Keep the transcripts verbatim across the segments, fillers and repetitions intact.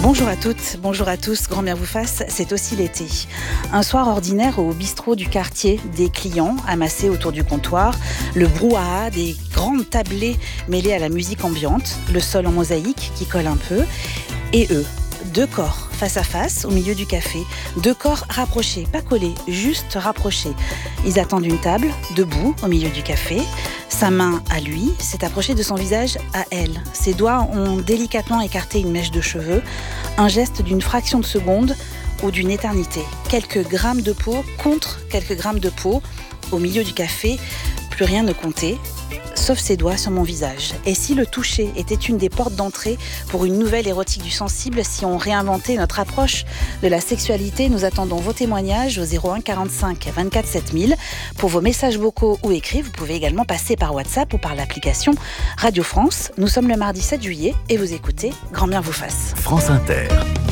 Bonjour à toutes, bonjour à tous, grand bien vous fasse, c'est aussi l'été. Un soir ordinaire au bistrot du quartier, des clients amassés autour du comptoir, le brouhaha des grandes tablées mêlées à la musique ambiante, le sol en mosaïque qui colle un peu, et eux, deux corps face à face au milieu du café, deux corps rapprochés, pas collés, juste rapprochés. Ils attendent une table, debout au milieu du café. Sa main à lui s'est approchée de son visage à elle. Ses doigts ont délicatement écarté une mèche de cheveux, un geste d'une fraction de seconde ou d'une éternité. Quelques grammes de peau contre quelques grammes de peau au milieu du café, plus rien ne comptait. Sauf ses doigts sur mon visage. Et si le toucher était une des portes d'entrée pour une nouvelle érotique du sensible, si on réinventait notre approche de la sexualité, nous attendons vos témoignages au zéro un quarante-cinq vingt-quatre sept mille. Pour vos messages vocaux ou écrits, vous pouvez également passer par WhatsApp ou par l'application Radio France. Nous sommes le mardi sept juillet et vous écoutez Grand bien vous fasse. France Inter.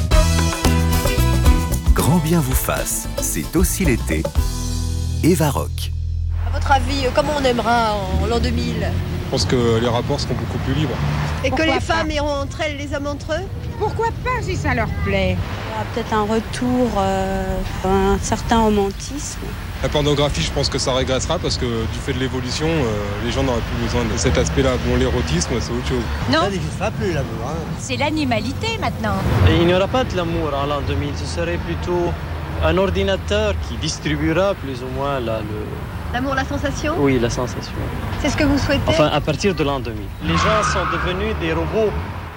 Grand bien vous fasse, c'est aussi l'été. Eva Rock. À votre avis, comment on aimera en l'an deux mille ? Je pense que les rapports seront beaucoup plus libres. Et Pourquoi que les pas femmes iront entre elles, les hommes entre eux ? Pourquoi pas si ça leur plaît ? Il y aura peut-être un retour, euh, un certain romantisme. La pornographie, je pense que ça régressera parce que du fait de l'évolution, euh, les gens n'auraient plus besoin de cet aspect-là. Bon, l'érotisme, c'est autre chose. Non, ça n'existera plus l'amour. Hein. C'est l'animalité maintenant. Et il n'y aura pas de l'amour en l'an deux mille, ce serait plutôt un ordinateur qui distribuera plus ou moins là, le... L'amour, la sensation ? Oui, la sensation. C'est ce que vous souhaitez ? Enfin, à partir de l'an deux mille. Les gens sont devenus des robots.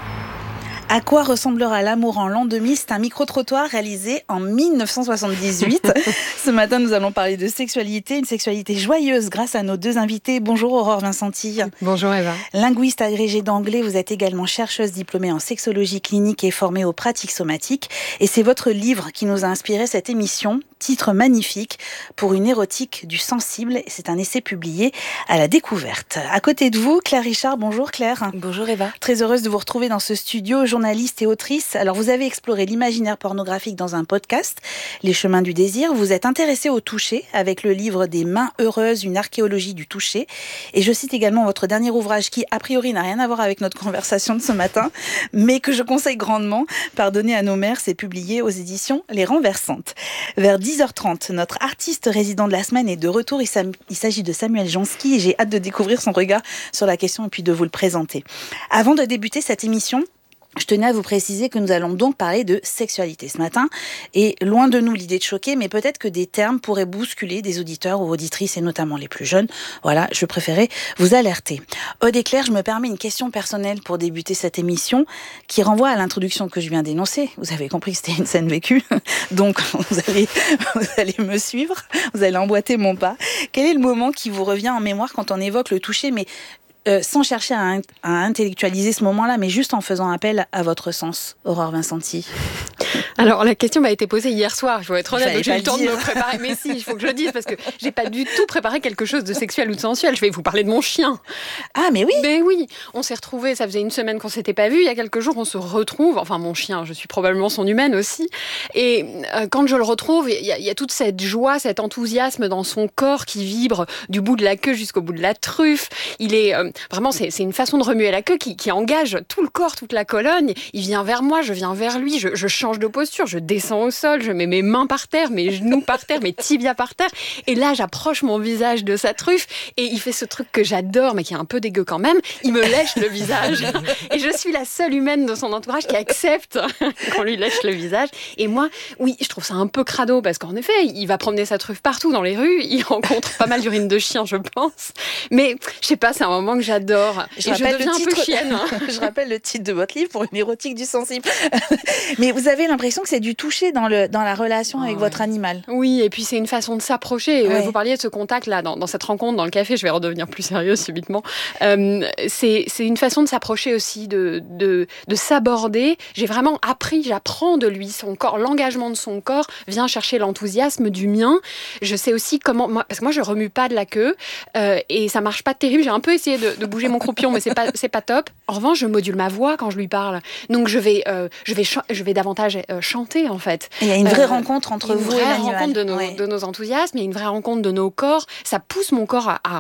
À quoi ressemblera l'amour en l'an deux mille ? C'est un micro-trottoir réalisé en dix-neuf cent soixante-dix-huit. Ce matin, nous allons parler de sexualité, une sexualité joyeuse grâce à nos deux invités. Bonjour Aurore Vincenti. Bonjour Eva. Linguiste agrégée d'anglais, vous êtes également chercheuse diplômée en sexologie clinique et formée aux pratiques somatiques. Et c'est votre livre qui nous a inspiré cette émission. Titre magnifique, pour une érotique du sensible. C'est un essai publié à La Découverte. À côté de vous, Claire Richard. Bonjour Claire. Bonjour Eva. Très heureuse de vous retrouver dans ce studio, journaliste et autrice. Alors vous avez exploré l'imaginaire pornographique dans un podcast, Les Chemins du Désir. Vous êtes intéressée au toucher avec le livre Des mains heureuses, une archéologie du toucher. Et je cite également votre dernier ouvrage qui, a priori, n'a rien à voir avec notre conversation de ce matin, mais que je conseille grandement. Pardonnez à nos mères, c'est publié aux éditions Les Renversantes. Vers dix heures trente, notre artiste résident de la semaine est de retour. Il, s'am... Il s'agit de Samuel Jansky et j'ai hâte de découvrir son regard sur la question et puis de vous le présenter. Avant de débuter cette émission, je tenais à vous préciser que nous allons donc parler de sexualité ce matin. Et loin de nous l'idée de choquer, mais peut-être que des termes pourraient bousculer des auditeurs ou auditrices, et notamment les plus jeunes. Voilà, je préférais vous alerter. Aude et Claire, je me permets une question personnelle pour débuter cette émission, qui renvoie à l'introduction que je viens d'énoncer. Vous avez compris que c'était une scène vécue, donc vous allez, vous allez me suivre, vous allez emboîter mon pas. Quel est le moment qui vous revient en mémoire quand on évoque le toucher, mais Euh, sans chercher à, in- à intellectualiser ce moment-là, mais juste en faisant appel à votre sens, Aurore Vincenti? Alors, la question m'a été posée hier soir, je dois être honnête, donc j'ai eu le temps de dire. me préparer. Mais si, il faut que je le dise, parce que j'ai pas du tout préparé quelque chose de sexuel ou de sensuel. Je vais vous parler de mon chien. Ah, mais oui. Mais oui, on s'est retrouvés, ça faisait une semaine qu'on s'était pas vus. Il y a quelques jours, on se retrouve. Enfin, mon chien, je suis probablement son humaine aussi. Et euh, quand je le retrouve, il y, a, il y a toute cette joie, cet enthousiasme dans son corps qui vibre du bout de la queue jusqu'au bout de la truffe. Il est euh, vraiment, c'est, c'est une façon de remuer la queue qui, qui engage tout le corps, toute la colonne. Il vient vers moi, je viens vers lui, je, je change de posture, je descends au sol, je mets mes mains par terre, mes genoux par terre, mes tibias par terre. Et là, j'approche mon visage de sa truffe et il fait ce truc que j'adore, mais qui est un peu dégueu quand même. Il me lèche le visage. Et je suis la seule humaine de son entourage qui accepte qu'on lui lèche le visage. Et moi, oui, je trouve ça un peu crado parce qu'en effet, il va promener sa truffe partout dans les rues. Il rencontre pas mal d'urine de chien, je pense. Mais je sais pas, c'est un moment que j'adore. Je et je deviens un peu chienne. Hein. Je rappelle le titre de votre livre, pour une érotique du sensible. Mais vous avez l'impression que c'est du toucher dans, le, dans la relation avec ouais. votre animal. Oui, et puis c'est une façon de s'approcher. Ouais. Vous parliez de ce contact-là, dans, dans cette rencontre, dans le café, je vais redevenir plus sérieuse subitement. Euh, c'est, c'est une façon de s'approcher aussi, de, de, de s'aborder. J'ai vraiment appris, j'apprends de lui, son corps, l'engagement de son corps vient chercher l'enthousiasme du mien. Je sais aussi comment, moi, parce que moi je remue pas de la queue euh, et ça marche pas terrible. J'ai un peu essayé de, de bouger mon croupion, mais c'est pas, c'est pas top. En revanche, je module ma voix quand je lui parle. Donc je vais, euh, je vais, ch- je vais davantage euh, chanter en fait. Et il y a une vraie Euh, rencontre entre une vous vraie et l'animal. rencontre de nos, Ouais. de nos enthousiasmes, il y a une vraie rencontre de nos corps. Ça pousse mon corps à, à,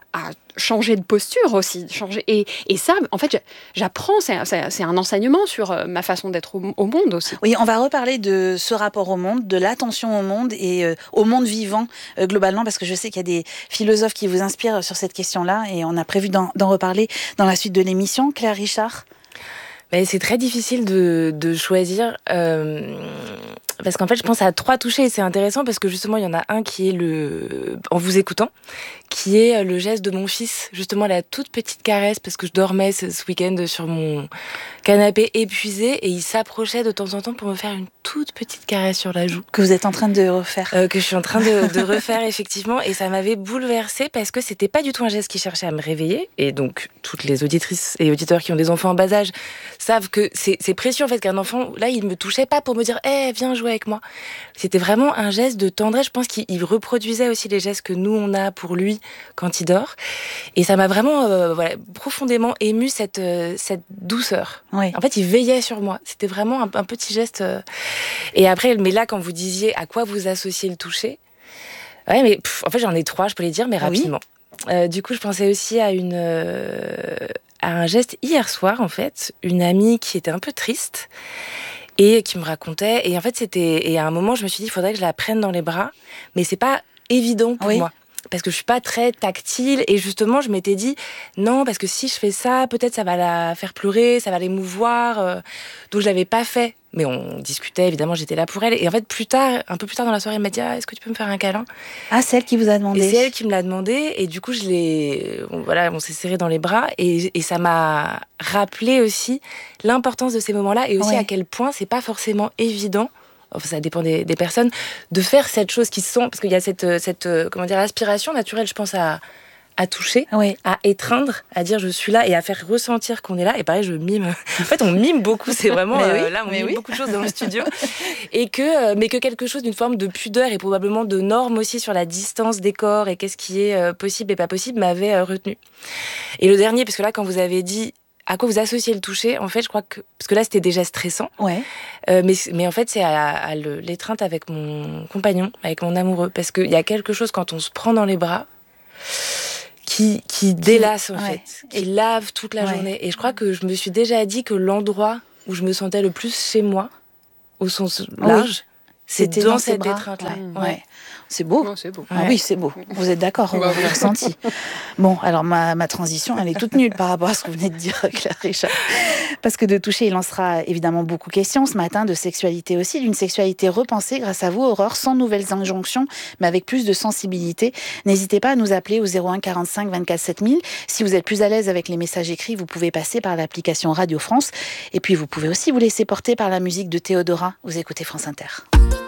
à changer de posture aussi. Changer. Et, et ça, en fait, j'apprends, c'est, c'est, c'est un enseignement sur ma façon d'être au, au monde aussi. Oui, on va reparler de ce rapport au monde, de l'attention au monde et euh, au monde vivant euh, globalement, parce que je sais qu'il y a des philosophes qui vous inspirent sur cette question-là et on a prévu d'en, d'en reparler dans la suite de l'émission. Claire Richard? Mais c'est très difficile de, de choisir euh, parce qu'en fait je pense à trois touchés et c'est intéressant parce que justement il y en a un qui est le, en vous écoutant, qui est le geste de mon fils, justement la toute petite caresse parce que je dormais ce, ce week-end sur mon canapé épuisé et il s'approchait de temps en temps pour me faire une toute petite caresse sur la joue. Que vous êtes en train de refaire. Euh, que je suis en train de, de refaire effectivement et ça m'avait bouleversée parce que c'était pas du tout un geste qui cherchait à me réveiller et donc toutes les auditrices et auditeurs qui ont des enfants en bas âge savent que c'est, c'est précieux en fait qu'un enfant, là il me touchait pas pour me dire hey, viens jouer avec moi. C'était vraiment un geste de tendresse, je pense qu'il reproduisait aussi les gestes que nous on a pour lui quand il dort et ça m'a vraiment euh, voilà, profondément ému cette, euh, cette douceur. Oui. En fait il veillait sur moi, c'était vraiment un, un petit geste euh... et après, mais là quand vous disiez à quoi vous associez le toucher, ouais mais pff, en fait j'en ai trois, je peux les dire mais rapidement. Oui. Euh, du coup je pensais aussi à une... Euh... à un geste hier soir, en fait, une amie qui était un peu triste et qui me racontait. Et en fait, c'était... Et à un moment, je me suis dit, il faudrait que je la prenne dans les bras. Mais c'est pas évident pour oui. moi. Parce que je suis pas très tactile. Et justement, je m'étais dit, non, parce que si je fais ça, peut-être ça va la faire pleurer, ça va l'émouvoir. Donc, je l'avais pas fait. Mais on discutait, évidemment, j'étais là pour elle. Et en fait, plus tard, un peu plus tard dans la soirée, elle m'a dit ah, est-ce que tu peux me faire un câlin ? Ah, c'est elle qui vous a demandé. Et c'est elle qui me l'a demandé. Et du coup, je l'ai... Voilà, on s'est serré dans les bras. Et, et ça m'a rappelé aussi l'importance de ces moments-là. Et aussi ouais. à quel point c'est pas forcément évident, enfin, ça dépend des, des personnes, de faire cette chose qui se sent... Parce qu'il y a cette, cette comment dire, aspiration naturelle, je pense, à... à toucher, oui. à étreindre, à dire je suis là et à faire ressentir qu'on est là. Et pareil, je mime. En fait, on mime beaucoup. C'est vraiment oui, euh, là, on mime oui. beaucoup de choses dans le studio. Et que, euh, mais que quelque chose d'une forme de pudeur et probablement de normes aussi sur la distance des corps et qu'est-ce qui est euh, possible et pas possible m'avait euh, retenu. Et le dernier, parce que là, quand vous avez dit à quoi vous associez le toucher, en fait, je crois que parce que là, c'était déjà stressant. Ouais. Euh, mais mais en fait, c'est à, à le, l'étreinte avec mon compagnon, avec mon amoureux, parce qu'il y a quelque chose quand on se prend dans les bras. Qui, qui délasse en ouais. fait, qui lave toute la ouais. journée. Et je crois que je me suis déjà dit que l'endroit où je me sentais le plus chez moi, au sens large, oui. c'était dans, dans cette étreinte-là. Ouais. Ouais. C'est beau. Non, c'est beau. Ah, oui, c'est beau. Vous êtes d'accord, vous l'avez ressenti. Bon, alors ma, ma transition, elle est toute nulle par rapport à ce que vous venez de dire, Claire Richard. Parce que de toucher, il en sera évidemment beaucoup question ce matin, de sexualité aussi, d'une sexualité repensée grâce à vous, Aurore, sans nouvelles injonctions, mais avec plus de sensibilité. N'hésitez pas à nous appeler au zéro un quarante-cinq vingt-quatre sept mille. Si vous êtes plus à l'aise avec les messages écrits, vous pouvez passer par l'application Radio France. Et puis, vous pouvez aussi vous laisser porter par la musique de Théodora. Vous écoutez France Inter.